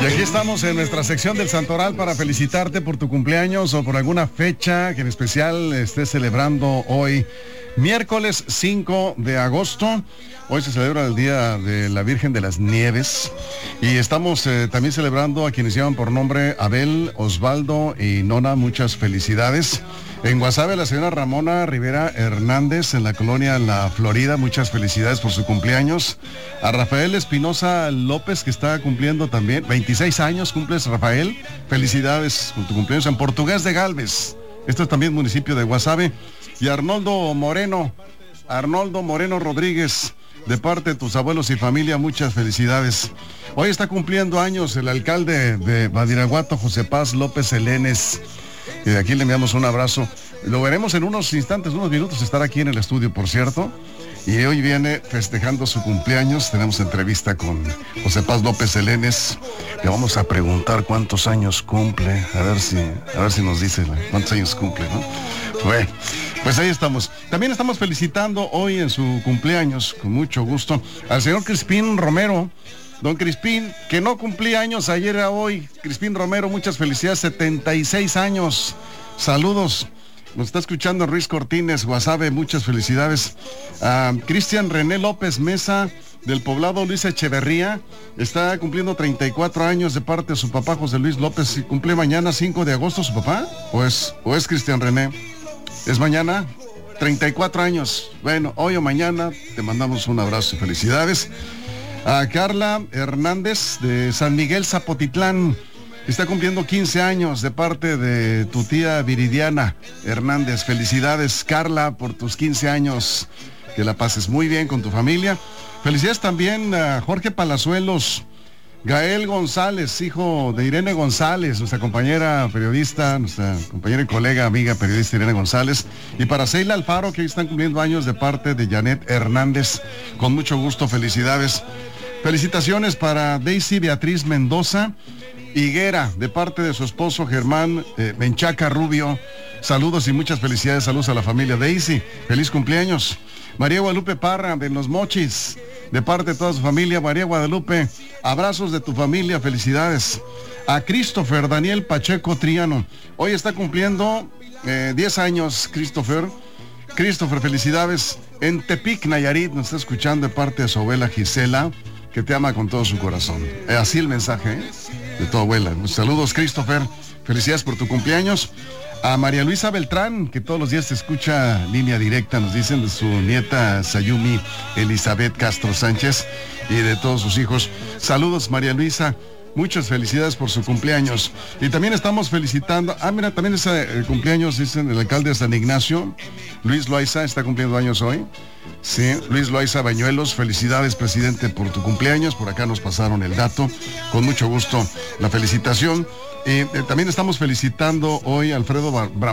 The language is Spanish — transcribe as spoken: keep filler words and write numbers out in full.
Y aquí estamos en nuestra sección del Santoral para felicitarte por tu cumpleaños o por alguna fecha que en especial estés celebrando hoy, miércoles cinco de agosto. Hoy se celebra el Día de la Virgen de las Nieves y estamos eh, también celebrando a quienes llevan por nombre Abel, Osvaldo y Nona. Muchas felicidades. En Guasave, la señora Ramona Rivera Hernández, en la colonia La Florida, muchas felicidades por su cumpleaños. A Rafael Espinosa López, que está cumpliendo también, veintiséis años cumples, Rafael. Felicidades por tu cumpleaños. En Portugués de Galvez, esto es también municipio de Guasave. Y Arnoldo Moreno, Arnoldo Moreno Rodríguez, de parte de tus abuelos y familia, muchas felicidades. Hoy está cumpliendo años el alcalde de Badiraguato, José Paz López Elenes. Y de aquí le enviamos un abrazo. Lo veremos en unos instantes, unos minutos, estar aquí en el estudio, por cierto. Y hoy viene festejando su cumpleaños. Tenemos entrevista con José Paz López Elenes. Le vamos a preguntar cuántos años cumple. A ver si, a ver si nos dice cuántos años cumple, ¿no? Bueno, pues ahí estamos. También estamos felicitando hoy en su cumpleaños, con mucho gusto, al señor Crispín Romero. Don Crispín, que no cumplía años ayer a hoy. Crispín Romero, muchas felicidades, setenta y seis años. Saludos. Nos está escuchando Ruiz Cortines, Guasave, muchas felicidades. A Cristian René López Mesa, del poblado Luis Echeverría, está cumpliendo treinta y cuatro años de parte de su papá José Luis López. ¿Cumple mañana cinco de agosto su papá? ¿O es, o es Cristian René? ¿Es mañana? treinta y cuatro años. Bueno, hoy o mañana te mandamos un abrazo y felicidades. A Carla Hernández de San Miguel Zapotitlán, está cumpliendo quince años de parte de tu tía Viridiana Hernández. Felicidades, Carla, por tus quince años. Que la pases muy bien con tu familia. Felicidades también a Jorge Palazuelos, Gael González, hijo de Irene González, nuestra compañera periodista, nuestra compañera y colega, amiga periodista Irene González. Y para Seila Alfaro, que hoy están cumpliendo años de parte de Janet Hernández. Con mucho gusto, felicidades. Felicitaciones para Daisy Beatriz Mendoza Higuera, de parte de su esposo Germán eh, Menchaca Rubio. Saludos y muchas felicidades, saludos a la familia Daisy. Feliz cumpleaños. María Guadalupe Parra, de Los Mochis, de parte de toda su familia. María Guadalupe, abrazos de tu familia, felicidades. A Christopher Daniel Pacheco Triano, hoy está cumpliendo eh, diez años, Christopher. Christopher, felicidades. En Tepic, Nayarit, nos está escuchando de parte de su abuela Gisela, que te ama con todo su corazón. Eh, así el mensaje, ¿eh? De tu abuela. Saludos, Christopher. Felicidades por tu cumpleaños. A María Luisa Beltrán, que todos los días te escucha línea directa, nos dicen, de su nieta Sayumi Elizabeth Castro Sánchez y de todos sus hijos. Saludos, María Luisa. Muchas felicidades por su cumpleaños. Y también estamos felicitando, ah, mira, también es el cumpleaños, dicen, el alcalde de San Ignacio, Luis Loaiza, está cumpliendo años hoy. Sí, Luis Loaiza Bañuelos, felicidades, presidente, por tu cumpleaños. Por acá nos pasaron el dato. Con mucho gusto la felicitación. Y eh, también estamos felicitando hoy a Alfredo Bar-